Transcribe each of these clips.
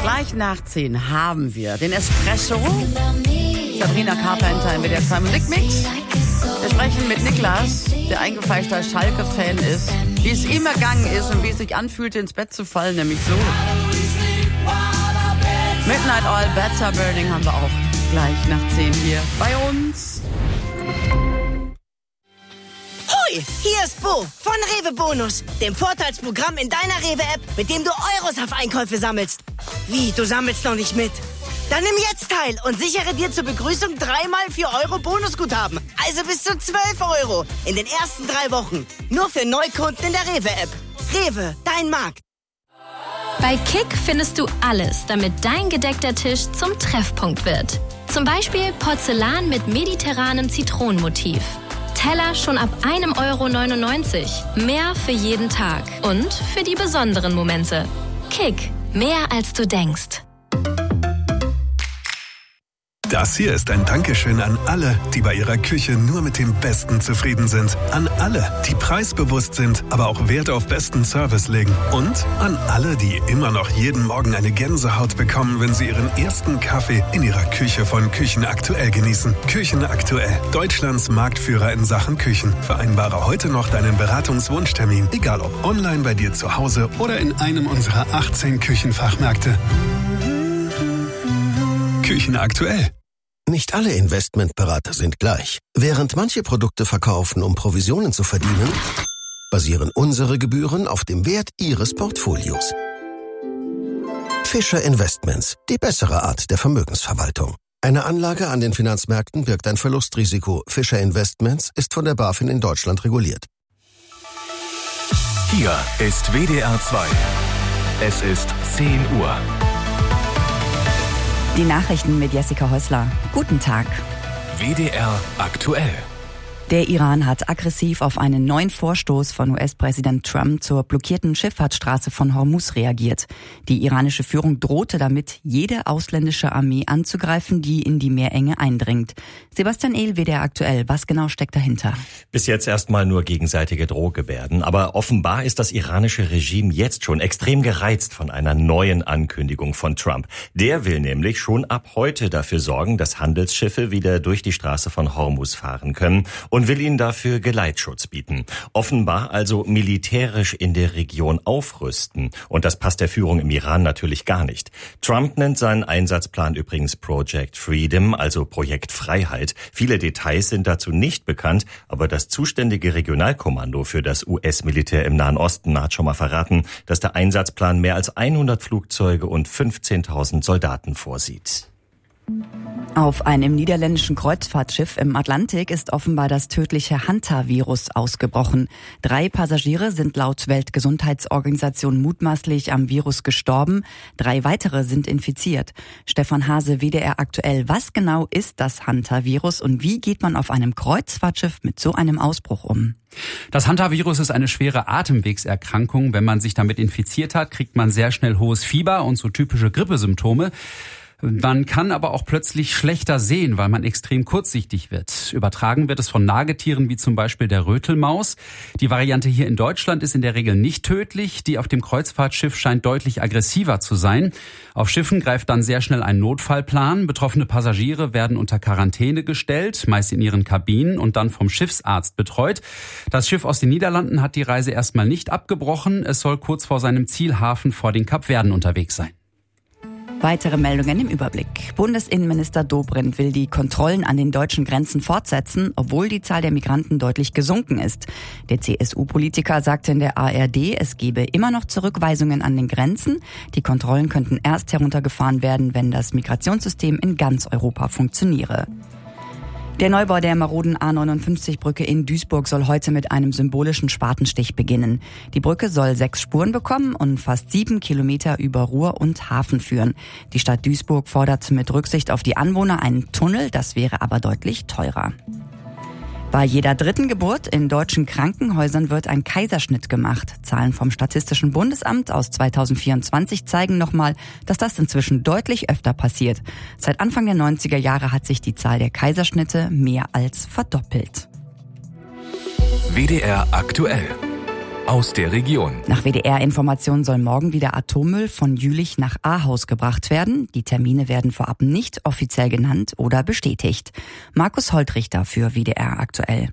Gleich nach 10 haben wir den Espresso. Sabrina Carpenter im WDR 2 Musikmix. Wir sprechen mit Niklas, der eingefleischter Schalke-Fan ist, wie es ihm ergangen ist und wie es sich anfühlte, ins Bett zu fallen, nämlich so. Midnight Oil, Beds Are Burning haben wir auch gleich nach 10 hier bei uns. Hoi, hier ist Bo von Rewe Bonus, dem Vorteilsprogramm in deiner Rewe-App, mit dem du Euros auf Einkäufe sammelst. Wie, du sammelst noch nicht mit? Dann nimm jetzt teil und sichere dir zur Begrüßung 3x 4 Euro Bonusguthaben. Also bis zu 12 Euro in den ersten 3 Wochen. Nur für Neukunden in der Rewe-App. Rewe, dein Markt. Bei Kick findest du alles, damit dein gedeckter Tisch zum Treffpunkt wird. Zum Beispiel Porzellan mit mediterranem Zitronenmotiv. Teller schon ab 1,99 €. Mehr für jeden Tag und für die besonderen Momente. Kick, mehr als du denkst. Das hier ist ein Dankeschön an alle, die bei ihrer Küche nur mit dem Besten zufrieden sind. An alle, die preisbewusst sind, aber auch Wert auf besten Service legen. Und an alle, die immer noch jeden Morgen eine Gänsehaut bekommen, wenn sie ihren ersten Kaffee in ihrer Küche von Küchen Aktuell genießen. Küchen Aktuell, Deutschlands Marktführer in Sachen Küchen. Vereinbare heute noch deinen Beratungswunschtermin, egal ob online bei dir zu Hause oder in einem unserer 18 Küchenfachmärkte. Küchen Aktuell. Nicht alle Investmentberater sind gleich. Während manche Produkte verkaufen, um Provisionen zu verdienen, basieren unsere Gebühren auf dem Wert Ihres Portfolios. Fischer Investments, die bessere Art der Vermögensverwaltung. Eine Anlage an den Finanzmärkten birgt ein Verlustrisiko. Fischer Investments ist von der BaFin in Deutschland reguliert. Hier ist WDR 2. Es ist 10 Uhr. Die Nachrichten mit Jessica Häusler. Guten Tag. WDR aktuell. Der Iran hat aggressiv auf einen neuen Vorstoß von US-Präsident Trump zur blockierten Schifffahrtsstraße von Hormuz reagiert. Die iranische Führung drohte damit, jede ausländische Armee anzugreifen, die in die Meerenge eindringt. Sebastian Ehl, WDR aktuell. Was genau steckt dahinter? Bis jetzt erstmal nur gegenseitige Drohgebärden. Aber offenbar ist das iranische Regime jetzt schon extrem gereizt von einer neuen Ankündigung von Trump. Der will nämlich schon ab heute dafür sorgen, dass Handelsschiffe wieder durch die Straße von Hormuz fahren können und will ihnen dafür Geleitschutz bieten. Offenbar also militärisch in der Region aufrüsten. Und das passt der Führung im Iran natürlich gar nicht. Trump nennt seinen Einsatzplan übrigens Project Freedom, also Projekt Freiheit. Viele Details sind dazu nicht bekannt, aber das zuständige Regionalkommando für das US-Militär im Nahen Osten hat schon mal verraten, dass der Einsatzplan mehr als 100 Flugzeuge und 15.000 Soldaten vorsieht. Auf einem niederländischen Kreuzfahrtschiff im Atlantik ist offenbar das tödliche Hantavirus ausgebrochen. 3 Passagiere sind laut Weltgesundheitsorganisation mutmaßlich am Virus gestorben. 3 weitere sind infiziert. Stefan Hase, WDR aktuell. Was genau ist das Hantavirus und wie geht man auf einem Kreuzfahrtschiff mit so einem Ausbruch um? Das Hantavirus ist eine schwere Atemwegserkrankung. Wenn man sich damit infiziert hat, kriegt man sehr schnell hohes Fieber und so typische Grippesymptome. Man kann aber auch plötzlich schlechter sehen, weil man extrem kurzsichtig wird. Übertragen wird es von Nagetieren wie zum Beispiel der Rötelmaus. Die Variante hier in Deutschland ist in der Regel nicht tödlich. Die auf dem Kreuzfahrtschiff scheint deutlich aggressiver zu sein. Auf Schiffen greift dann sehr schnell ein Notfallplan. Betroffene Passagiere werden unter Quarantäne gestellt, meist in ihren Kabinen und dann vom Schiffsarzt betreut. Das Schiff aus den Niederlanden hat die Reise erstmal nicht abgebrochen. Es soll kurz vor seinem Zielhafen vor den Kapverden unterwegs sein. Weitere Meldungen im Überblick. Bundesinnenminister Dobrindt will die Kontrollen an den deutschen Grenzen fortsetzen, obwohl die Zahl der Migranten deutlich gesunken ist. Der CSU-Politiker sagte in der ARD, es gebe immer noch Zurückweisungen an den Grenzen. Die Kontrollen könnten erst heruntergefahren werden, wenn das Migrationssystem in ganz Europa funktioniere. Der Neubau der maroden A59-Brücke in Duisburg soll heute mit einem symbolischen Spatenstich beginnen. Die Brücke soll 6 Spuren bekommen und fast 7 Kilometer über Ruhr und Hafen führen. Die Stadt Duisburg fordert mit Rücksicht auf die Anwohner einen Tunnel, das wäre aber deutlich teurer. Bei jeder 3. Geburt in deutschen Krankenhäusern wird ein Kaiserschnitt gemacht. Zahlen vom Statistischen Bundesamt aus 2024 zeigen nochmal, dass das inzwischen deutlich öfter passiert. Seit Anfang der 90er Jahre hat sich die Zahl der Kaiserschnitte mehr als verdoppelt. WDR aktuell. aus der Region. Nach WDR-Informationen soll morgen wieder Atommüll von Jülich nach Ahaus gebracht werden. Die Termine werden vorab nicht offiziell genannt oder bestätigt. Markus Holtrichter für WDR aktuell.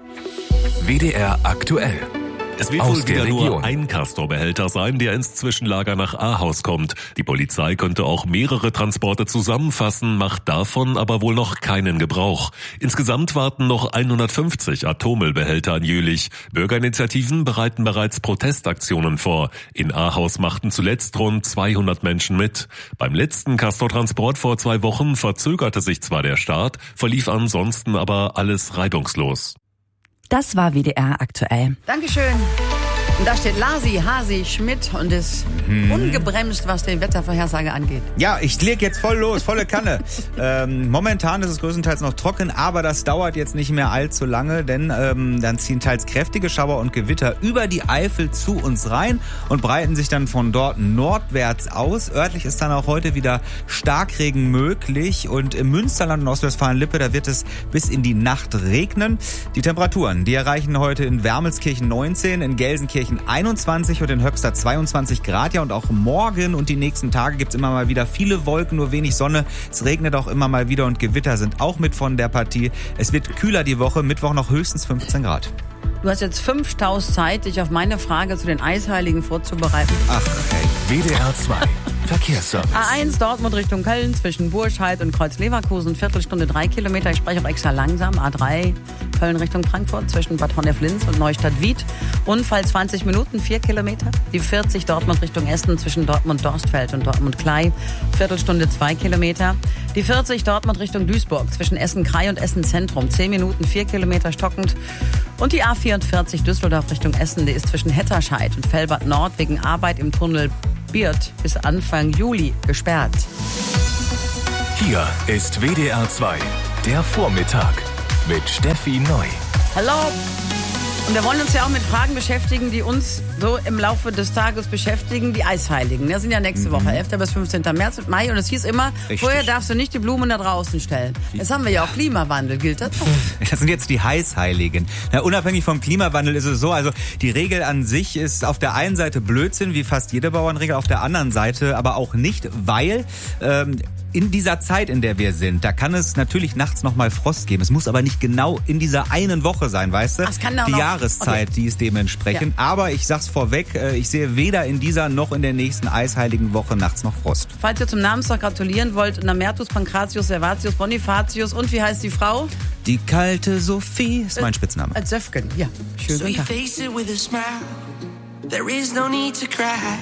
WDR aktuell. Es wird wohl wieder nur ein Castor-Behälter sein, der ins Zwischenlager nach Ahaus kommt. Die Polizei könnte auch mehrere Transporte zusammenfassen, macht davon aber wohl noch keinen Gebrauch. Insgesamt warten noch 150 Atommüllbehälter an Jülich. Bürgerinitiativen bereiten bereits Protestaktionen vor. In Ahaus machten zuletzt rund 200 Menschen mit. Beim letzten Castor-Transport vor 2 Wochen verzögerte sich zwar der Start, verlief ansonsten aber alles reibungslos. Das war WDR aktuell. Dankeschön. Und da steht Lasi, Hasi, Schmidt und ist ungebremst, was die Wettervorhersage angeht. Ja, ich leg jetzt voll los, volle Kanne. Momentan ist es größtenteils noch trocken, aber das dauert jetzt nicht mehr allzu lange, denn dann ziehen teils kräftige Schauer und Gewitter über die Eifel zu uns rein und breiten sich dann von dort nordwärts aus. Örtlich ist dann auch heute wieder Starkregen möglich und im Münsterland und Ostwestfalen-Lippe, da wird es bis in die Nacht regnen. Die Temperaturen, die erreichen heute in Wermelskirchen 19, in Gelsenkirchen 21 und in Höxter 22 Grad. Ja, und auch morgen und die nächsten Tage gibt's immer mal wieder viele Wolken, nur wenig Sonne. Es regnet auch immer mal wieder und Gewitter sind auch mit von der Partie. Es wird kühler die Woche, Mittwoch noch höchstens 15 Grad. Du hast jetzt 5 Staus Zeit, dich auf meine Frage zu den Eisheiligen vorzubereiten. Ach, hey. WDR 2. Verkehrsservice. A1 Dortmund Richtung Köln zwischen Burscheid und Kreuz-Leverkusen, Viertelstunde 3 Kilometer. Ich spreche auch extra langsam. A3 Köln Richtung Frankfurt zwischen Bad Honnef-Linz und Neustadt-Wied. Unfall 20 Minuten, 4 Kilometer. Die 40 Dortmund Richtung Essen zwischen Dortmund-Dorstfeld und Dortmund-Klei. Viertelstunde 2 Kilometer. Die 40 Dortmund Richtung Duisburg zwischen Essen-Krei und Essen-Zentrum. 10 Minuten, 4 Kilometer stockend. Und die A44 Düsseldorf Richtung Essen, die ist zwischen Hetterscheid und Velbert Nord wegen Arbeit im Tunnel Birth bis Anfang Juli gesperrt. Hier ist WDR 2, der Vormittag mit Steffi Neu. Hallo! Und wir wollen uns ja auch mit Fragen beschäftigen, die uns so im Laufe des Tages beschäftigen. Die Eisheiligen. Das sind ja nächste Woche, 11. bis 15. März und Mai. Und es hieß immer, richtig, vorher darfst du nicht die Blumen da draußen stellen. Jetzt haben wir ja auch Klimawandel. Gilt das? Das sind jetzt die Heißheiligen. Na, unabhängig vom Klimawandel ist es so, also die Regel an sich ist auf der einen Seite Blödsinn, wie fast jede Bauernregel, auf der anderen Seite aber auch nicht, weil in dieser Zeit, in der wir sind, da kann es natürlich nachts noch mal Frost geben. Es muss aber nicht genau in dieser einen Woche sein, weißt du? Ach, kann die noch. Jahreszeit, okay, die ist dementsprechend. Ja. Aber ich sag's vorweg, ich sehe weder in dieser noch in der nächsten eisheiligen Woche nachts noch Frost. Falls ihr zum Namenstag gratulieren wollt, Namertus, Pankratius, Servatius, Bonifatius und wie heißt die Frau? Die kalte Sophie ist mein Spitzname. Als Söfgen, ja. Schön.